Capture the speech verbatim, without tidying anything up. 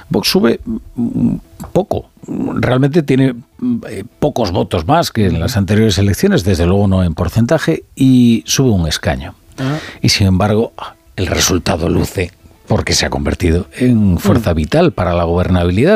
Vox sube poco, realmente tiene eh, pocos votos más que en las anteriores elecciones, desde luego no en porcentaje, y sube un escaño. Uh-huh. Y sin embargo, el resultado luce porque se ha convertido en fuerza vital para la gobernabilidad.